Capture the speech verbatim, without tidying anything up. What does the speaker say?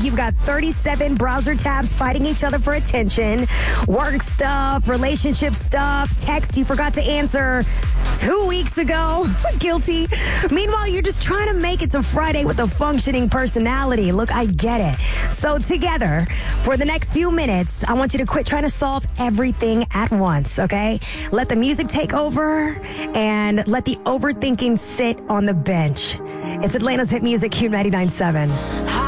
you've got thirty-seven browser tabs fighting each other for attention. Work stuff, relationship stuff, text you forgot to answer two weeks ago. Guilty. Meanwhile, you're just trying to make it to Friday with a functioning personality. Look, I get it. So together, for the next few minutes, I want you to quit trying to solve everything at once, okay? Let the music take over and let the overthinking sit on the bench. It's Atlanta's hit music, Q ninety-nine point seven.